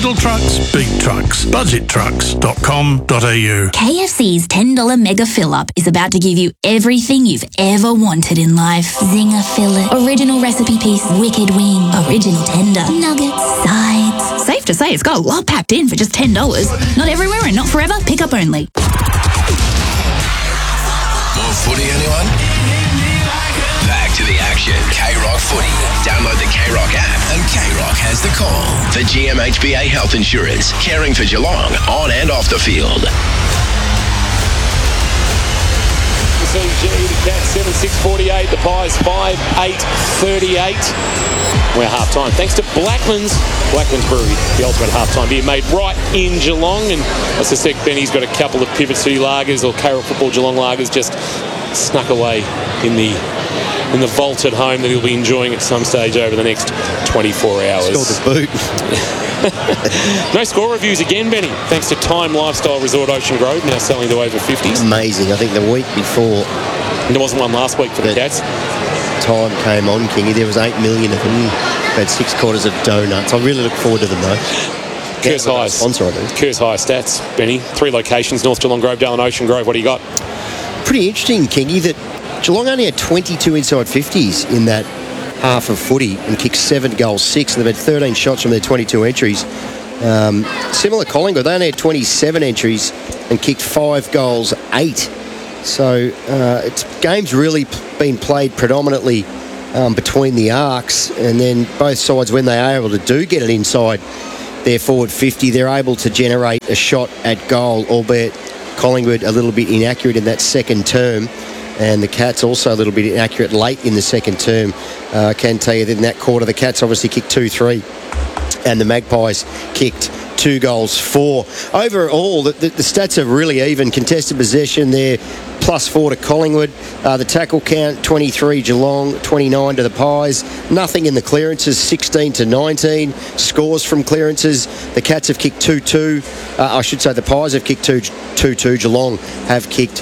Little trucks, big trucks. Budgettrucks.com.au. KFC's $10 Mega Fill-Up is about to give you everything you've ever wanted in life. Zinger fillet, original recipe piece, wicked wing, original tender, nuggets, sides. Safe to say it's got a lot packed in for just $10. Not everywhere and not forever, pick up only. More footy, anyone? Back to the action. K-Rock Footy. Download the K-Rock app and K-Rock has the call. For GMHBA Health Insurance, caring for Geelong on and off the field. CG, the Cats 7-6-48, the Pies 5-8-38. We're half-time. Thanks to Blackman's Brewery, the ultimate half-time beer made right in Geelong. And I suspect Benny's got a couple of Pivot City lagers or K-Rock Football Geelong lagers just snuck away in the vault at home that he'll be enjoying at some stage over the next 24 hours. Scored the boot. No score reviews again, Benny. Thanks to Time Lifestyle Resort Ocean Grove, now selling to over 50s. Amazing. I think the week before... And there wasn't one last week for the Cats. Time came on, Kingy. There was 8 million of them. Had 6 quarters of donuts. I really look forward to them, though. Curse High stats, Benny. 3 locations, North Geelong, Grovedale and Ocean Grove. What do you got? Pretty interesting, Kingy, that Geelong only had 22 inside 50s in that half of footy and kicked 7 goals, 6, and they've had 13 shots from their 22 entries. Similar Collingwood, they only had 27 entries and kicked 5 goals, 8. So it's games really been played predominantly between the arcs, and then both sides, when they are able to get it inside their forward 50, they're able to generate a shot at goal, albeit Collingwood a little bit inaccurate in that second term, and the Cats also a little bit inaccurate late in the second term. I can tell you that in that quarter, the Cats obviously kicked 2-3, and the Magpies kicked 2 goals, 4. Overall, the stats are really even. Contested possession there, +4 to Collingwood. The tackle count, 23 Geelong, 29 to the Pies. Nothing in the clearances, 16 to 19. Scores from clearances. The Cats have kicked 2-2. I should say the Pies have kicked 2-2. Geelong have kicked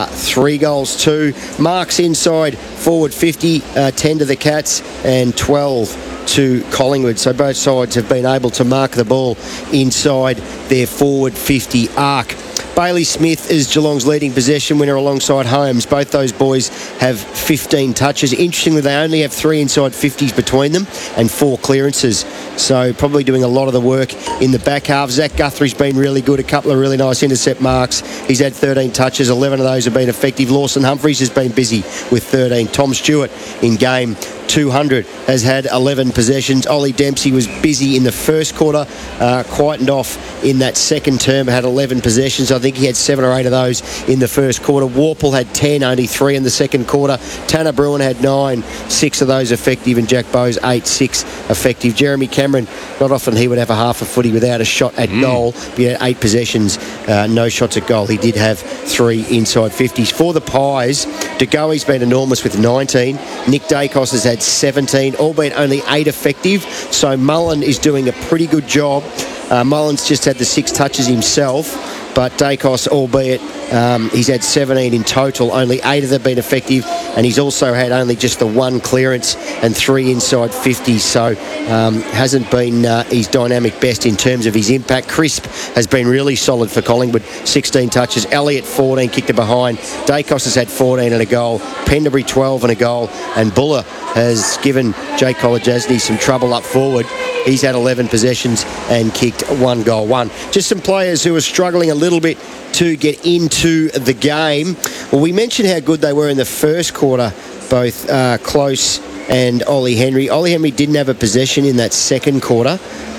3 goals, 2. Marks inside, forward 50, 10 to the Cats and 12 to Collingwood. So both sides have been able to mark the ball inside their forward 50 arc. Bailey Smith is Geelong's leading possession winner alongside Holmes. Both those boys have 15 touches. Interestingly, they only have 3 inside 50s between them and 4 clearances. So probably doing a lot of the work in the back half. Zach Guthrie's been really good. A couple of really nice intercept marks. He's had 13 touches. 11 of those have been effective. Lawson Humphries has been busy with 13. Tom Stewart in game 200 has had 11 possessions. Ollie Dempsey was busy in the first quarter, quietened off in that second term, had 11 possessions. I think he had 7 or 8 of those in the first quarter. Warple had 10, only 3 in the second quarter. Tanner Bruin had 9, 6 of those effective, and Jack Bowes 8, 6 effective. Jeremy Cameron, not often he would have a half a footy without a shot at goal, but he had 8 possessions, no shots at goal. He did have 3 inside 50s. For the Pies, De Goey's been enormous with 19. Nick Dacos has had 17, albeit only 8 effective. So Mullen is doing a pretty good job. Mullen's just had the 6 touches himself, but Dacos, albeit he's had 17 in total, only 8 of them been effective, and he's also had only just the 1 clearance and 3 inside 50, so hasn't been his dynamic best in terms of his impact. Crisp has been really solid for Collingwood, 16 touches. Elliott 14, kicked it behind. Dacos has had 14 and a goal. Pendlebury 12 and a goal, and Buller has given Jake Kolodjasny some trouble up forward. He's had 11 possessions and kicked 1 goal, 1. Just some players who are struggling a little bit to get into the game. Well, we mentioned how good they were in the first quarter, both Close and Ollie Henry. Ollie Henry didn't have a possession in that second quarter,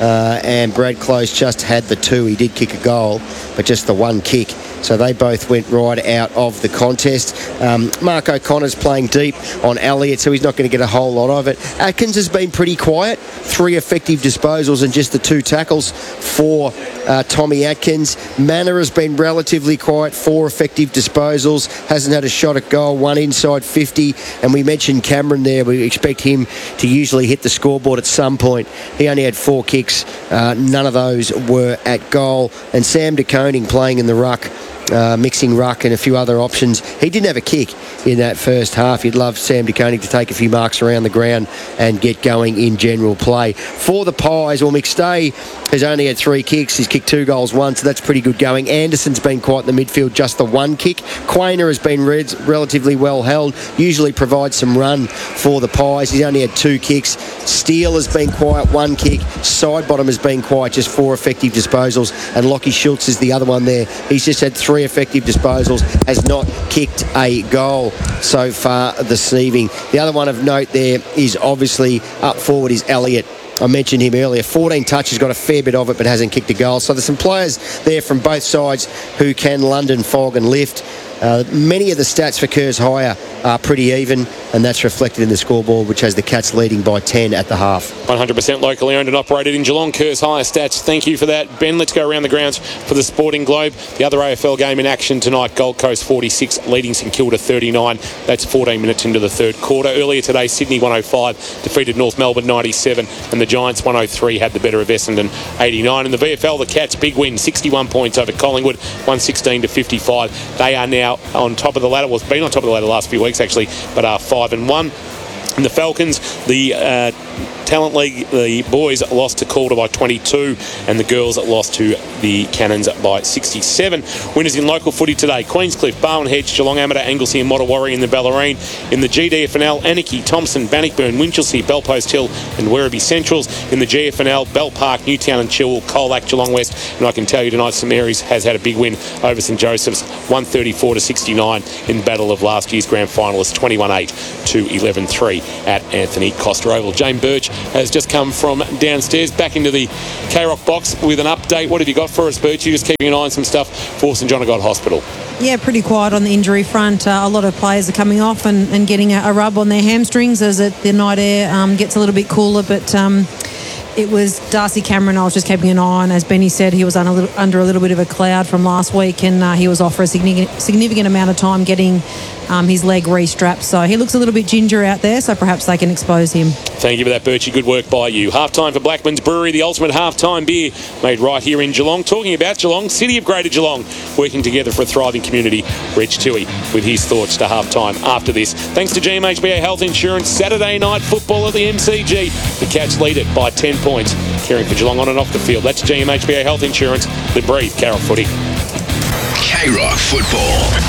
and Brad Close just had the 2. He did kick a goal, but just the 1 kick. So they both went right out of the contest. Mark O'Connor's playing deep on Elliott, so he's not going to get a whole lot of it. Atkins has been pretty quiet. 3 effective disposals and just the 2 tackles for Tommy Atkins. Manor has been relatively quiet. 4 effective disposals. Hasn't had a shot at goal. 1 inside 50. And we mentioned Cameron there. We expect him to usually hit the scoreboard at some point. He only had 4 kicks. None of those were at goal. And Sam De Koning playing in the ruck mixing ruck and a few other options. He didn't have a kick in that first half. You'd love Sam De Koning to take a few marks around the ground and get going in general play. For the Pies, well, McStay has only had 3 kicks. He's kicked 2 goals once, so that's pretty good going. Anderson's been quiet in the midfield, just the 1 kick. Quainer has been relatively well held, usually provides some run for the Pies. He's only had 2 kicks. Steele has been quiet, 1 kick. Sidebottom has been quiet, just 4 effective disposals. And Lockie Schultz is the other one there. He's just had 3 effective disposals, has not kicked a goal so far this evening. The other one of note there is obviously up forward is Elliott. I mentioned him earlier. 14 touches, got a fair bit of it, but hasn't kicked a goal. So there's some players there from both sides who can London fog and lift. Many of the stats for Kerrs Hire are pretty even, and that's reflected in the scoreboard, which has the Cats leading by 10 at the half. 100% locally owned and operated in Geelong. Kerrs Hire stats. Thank you for that, Ben. Let's go around the grounds for the Sporting Globe. The other AFL game in action tonight, Gold Coast 46, leading St Kilda 39. That's 14 minutes into the third quarter. Earlier today, Sydney 105 defeated North Melbourne 97, and the Giants 103 had the better of Essendon 89. In the VFL, the Cats, big win, 61 points over Collingwood, 116 to 55. They are now on top of the ladder. Well, it's been on top of the ladder the last few weeks, actually, but are 5-1. And the Falcons, the Talent League, the boys lost to Calder by 22, and the girls lost to the Cannons by 67. Winners in local footy today: Queenscliff, Barwon Hedge, Geelong Amateur, Anglesey and Mottawarri in the Bellarine. In the GDFNL, Anarchy, Thompson, Bannockburn, Winchelsea, Bellpost Hill and Werribee Centrals. In the GFNL, Bell Park, Newtown and Chilwell, Colac, Geelong West. And I can tell you tonight, St Mary's has had a big win over St Joseph's, 134 to 69 in battle of last year's grand finalists, 21-8 to 11-3 at Anthony Costa Oval. Jane Birch has just come from downstairs back into the K-Rock box with an update. What have you got for us, Birch? You're just keeping an eye on some stuff for St John of God Hospital. Yeah, pretty quiet on the injury front. A lot of players are coming off and getting a rub on their hamstrings as the night air gets a little bit cooler, but it was Darcy Cameron I was just keeping an eye on. As Benny said, he was under a little bit of a cloud from last week, and he was off for a significant amount of time getting his leg re-strapped. So he looks a little bit ginger out there, so perhaps they can expose him. Thank you for that, Birchie. Good work by you. Half-time for Blackman's Brewery, the ultimate half-time beer made right here in Geelong. Talking about Geelong, City of Greater Geelong, working together for a thriving community. Reg Toohey with his thoughts to half-time after this. Thanks to GMHBA Health Insurance, Saturday night football at the MCG. The Cats lead it by 10 points, caring for Geelong on and off the field. That's GMHBA Health Insurance. Live, breathe, K-Rock footy. K-Rock football.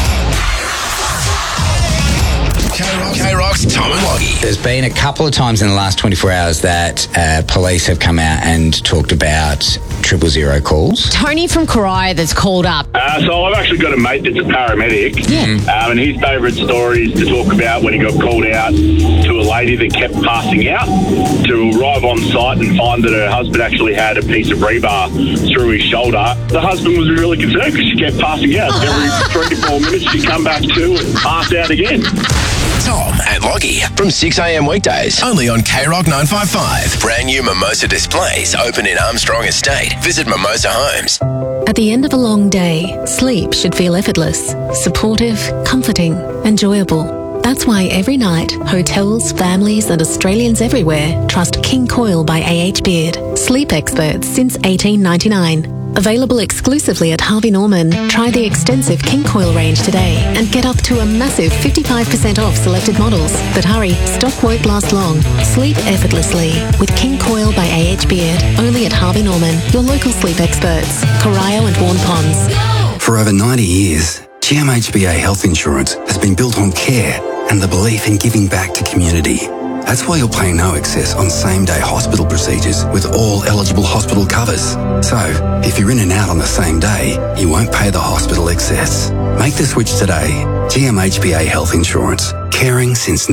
K-Rock's Tom and Loggy. There's been a couple of times in the last 24 hours that police have come out and talked about 000 calls. Tony from Coria that's called up. So I've actually got a mate that's a paramedic. Yeah. And his favourite story is to talk about when he got called out to a lady that kept passing out, to arrive on site and find that her husband actually had a piece of rebar through his shoulder. The husband was really concerned because she kept passing out. Every 3 to 4 minutes she'd come back to and pass out again. Tom and Loggy from 6 a.m. weekdays, only on K-Rock 955. Brand new Mimosa displays open in Armstrong Estate. Visit Mimosa Homes. At the end of a long day, sleep should feel effortless, supportive, comforting, enjoyable. That's why every night, hotels, families and Australians everywhere trust King Coil by AH Beard. Sleep experts since 1899. Available exclusively at Harvey Norman. Try the extensive King Coil range today and get up to a massive 55% off selected models. But hurry, stock won't last long. Sleep effortlessly with King Coil by AH Beard. Only at Harvey Norman, your local sleep experts. Corio and Vaughan Ponds. For over 90 years, GMHBA Health Insurance has been built on care and the belief in giving back to community. That's why you'll pay no excess on same-day hospital procedures with all eligible hospital covers. So, if you're in and out on the same day, you won't pay the hospital excess. Make the switch today. GMHBA Health Insurance. Caring since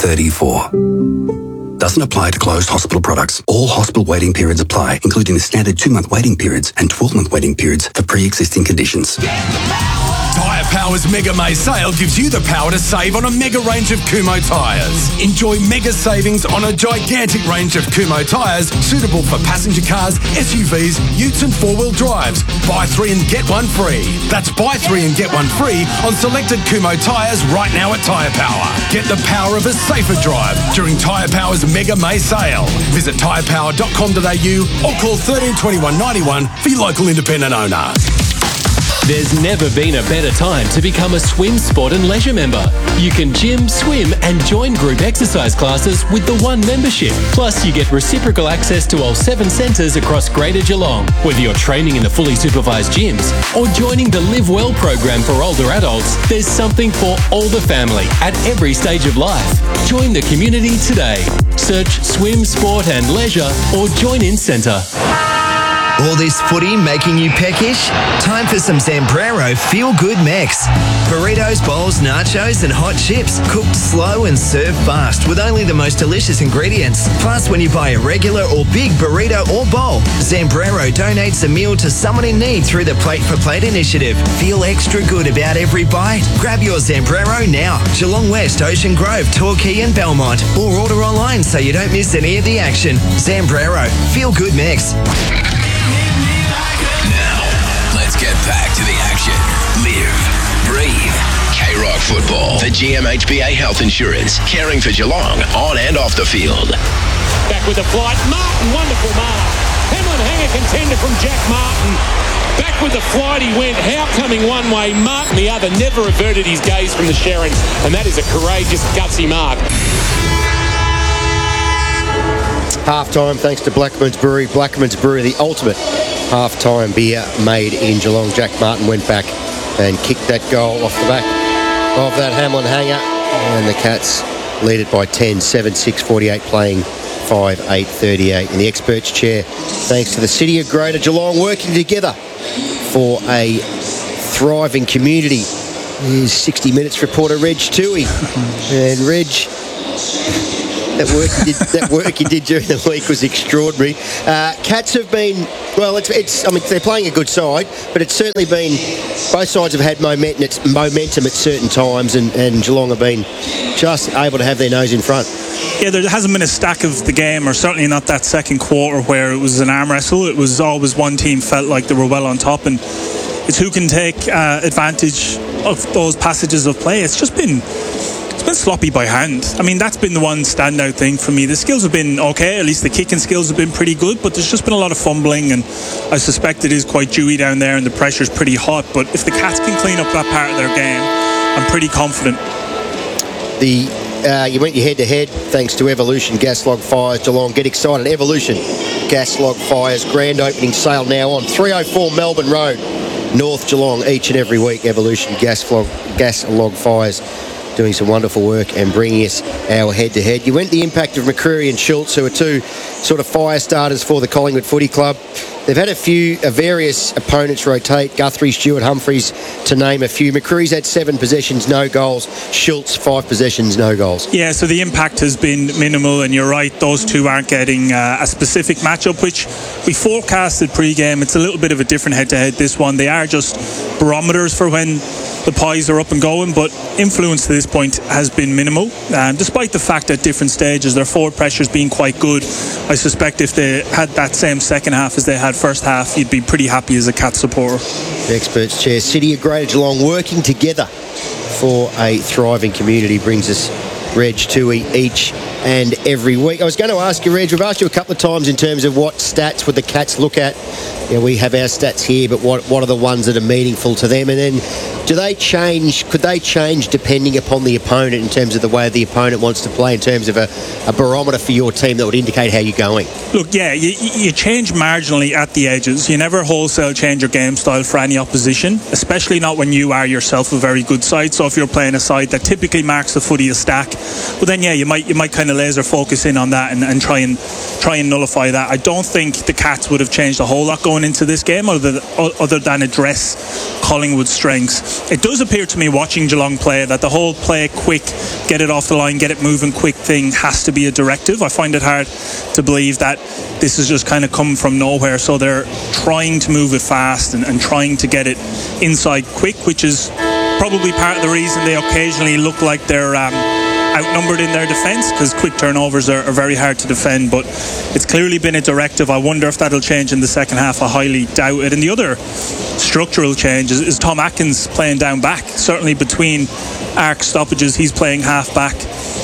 1934. Doesn't apply to closed hospital products. All hospital waiting periods apply, including the standard 2-month waiting periods and 12-month waiting periods for pre-existing conditions. Tyre Power's Mega May sale gives you the power to save on a mega range of Kumho tyres. Enjoy mega savings on a gigantic range of Kumho tyres suitable for passenger cars, SUVs, utes and 4-wheel drives. Buy 3 and get 1 free. That's buy 3 and get 1 free on selected Kumho tyres right now at Tyre Power. Get the power of a safer drive during Tyre Power's Mega May sale. Visit tyrepower.com.au or call 13 21 91 for your local independent owner. There's never been a better time to become a Swim Sport and Leisure member. You can gym, swim and join group exercise classes with the One membership. Plus, you get reciprocal access to all 7 centres across Greater Geelong. Whether you're training in the fully supervised gyms or joining the Live Well program for older adults, there's something for all the family at every stage of life. Join the community today. Search Swim Sport and Leisure or Join In Centre. All this footy making you peckish? Time for some Zambrero feel-good mix. Burritos, bowls, nachos and hot chips cooked slow and served fast with only the most delicious ingredients. Plus, when you buy a regular or big burrito or bowl, Zambrero donates a meal to someone in need through the Plate for Plate initiative. Feel extra good about every bite? Grab your Zambrero now. Geelong West, Ocean Grove, Torquay and Belmont. Or order online so you don't miss any of the action. Zambrero, feel-good mix. Let's get back to the action. Live, breathe. K-Rock Football for GMHBA Health Insurance. Caring for Geelong on and off the field. Back with the flight. Martin, wonderful mark. Hamlin Hanger contender from Jack Martin. Back with the flight he went. Howe coming one way, Martin the other. Never averted his gaze from the Sherrings. And that is a courageous, gutsy mark. Half-time thanks to Blackman's Brewery. Blackman's Brewery, the ultimate half-time beer made in Geelong. Jack Martin went back and kicked that goal off the back of that Hamlin hanger. And the Cats lead it by 10, 7-6-48, playing 5-8-38. In the experts' chair, thanks to the City of Greater Geelong working together for a thriving community. Here's 60 Minutes reporter Reg Toohey. And Reg... That work he did during the week was extraordinary. Cats have been, well, it's. I mean, they're playing a good side, but it's certainly been, both sides have had momentum at certain times, and Geelong have been just able to have their nose in front. Yeah, there hasn't been a stack of the game, or certainly not that second quarter where it was an arm wrestle. It was always one team felt like they were well on top, and it's who can take advantage of those passages of play. It's been sloppy by hand. I mean, that's been the one standout thing for me. The skills have been okay, at least the kicking skills have been pretty good, but there's just been a lot of fumbling, and I suspect it is quite dewy down there and the pressure's pretty hot. But if the Cats can clean up that part of their game, I'm pretty confident. You went your head-to-head thanks to Evolution Gas Log Fires Geelong. Get excited. Evolution Gas Log Fires, grand opening sale now on 304 Melbourne Road, North Geelong, each and every week. Evolution Gas Log Fires doing some wonderful work and bringing us our head-to-head. You went the impact of McCreary and Schultz, who are two sort of fire starters for the Collingwood Footy Club. They've had various opponents rotate, Guthrie, Stewart, Humphreys, to name a few. McCreary's had 7 possessions, no goals. Schultz, 5 possessions, no goals. Yeah, so the impact has been minimal, and you're right, those two aren't getting a specific matchup, which we forecasted pre-game. It's a little bit of a different head-to-head, this one. They are just barometers for when the Pies are up and going, but influence to this point has been minimal. Despite the fact at different stages their forward pressure's been quite good, I suspect if they had that same second half as they had first half, you'd be pretty happy as a Cat supporter. The experts chair, City of Greater Geelong working together for a thriving community, brings us Reg Toohey each and every week. I was going to ask you, Reg, we've asked you a couple of times in terms of what stats would the Cats look at. You know, we have our stats here, but what are the ones that are meaningful to them? And then could they change depending upon the opponent in terms of the way the opponent wants to play, in terms of a barometer for your team that would indicate how you're going? Look, yeah, you change marginally at the edges. You never wholesale change your game style for any opposition, especially not when you are yourself a very good side. So if you're playing a side that typically marks the footy a stack, well then yeah, you might kind of laser focus in on that and try and nullify that. I don't think the Cats would have changed a whole lot going into this game other than address Collingwood's strengths. It does appear to me, watching Geelong play, that the whole play quick, get it off the line, get it moving quick thing has to be a directive. I find it hard to believe that this is just kind of come from nowhere, so they're trying to move it fast and trying to get it inside quick, which is probably part of the reason they occasionally look like they're outnumbered in their defence, because quick turnovers are very hard to defend. But it's clearly been a directive. I wonder if that'll change in the second half. I highly doubt it. And the other structural change is Tom Atkins playing down back. Certainly between arc stoppages, he's playing half back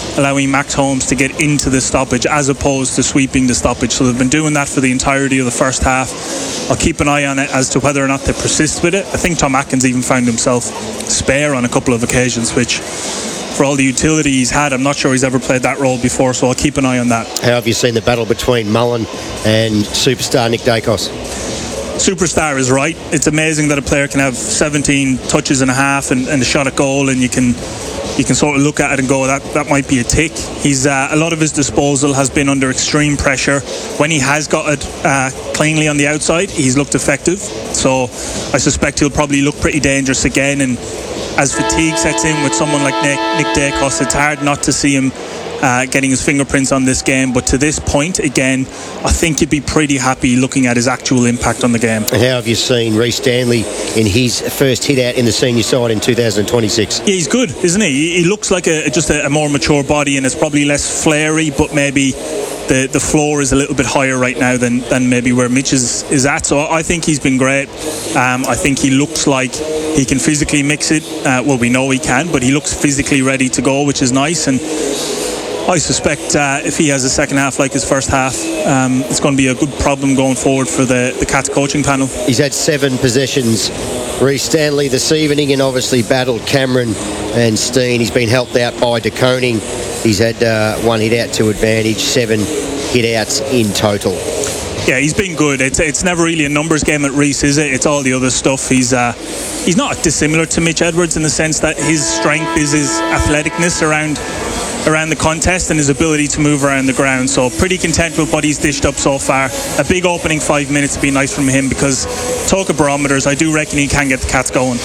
allowing Max Holmes to get into the stoppage as opposed to sweeping the stoppage. So they've been doing that for the entirety of the first half. I'll keep an eye on it as to whether or not they persist with it. I think Tom Atkins even found himself spare on a couple of occasions, which, for all the utility he's had, I'm not sure he's ever played that role before, so I'll keep an eye on that. How have you seen the battle between Mullen and superstar Nick Dacos? Superstar is right. It's amazing that a player can have 17 touches and a half and a shot at goal, and you can sort of look at it and go, that might be a tick. He's a lot of his disposal has been under extreme pressure. When he has got it cleanly on the outside, he's looked effective. So I suspect he'll probably look pretty dangerous again. And as fatigue sets in with someone like Nick Dacos, it's hard not to see him getting his fingerprints on this game. But to this point, again, I think you'd be pretty happy looking at his actual impact on the game. And how have you seen Reece Stanley in his first hit out in the senior side in 2026? Yeah, he's good, isn't he? He looks like just a more mature body, and it's probably less flary, but maybe the floor is a little bit higher right now than maybe where Mitch is at. So I think he's been great. I think he looks like he can physically mix it. Well, we know he can, but he looks physically ready to go, which is nice. And I suspect if he has a second half like his first half, it's going to be a good problem going forward for the Cats coaching panel. He's had 7 possessions, Reece Stanley, this evening, and obviously battled Cameron and Steen. He's been helped out by De Koning. He's had 1 hit out to advantage, 7 hit outs in total. Yeah, he's been good. It's never really a numbers game at Reece, is it? It's all the other stuff. He's not dissimilar to Mitch Edwards in the sense that his strength is his athleticness around the contest and his ability to move around the ground. So pretty content with what he's dished up so far. A big opening 5 minutes would be nice from him, because talk of barometers, I do reckon he can get the Cats going.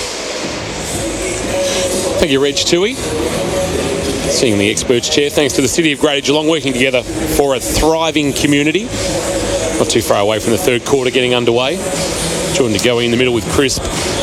Thank you, Reg Toohey. Seeing the experts chair, thanks to the City of Greater Geelong, working together for a thriving community. Not too far away from the third quarter getting underway. Jordan De Goey in the middle with Crisp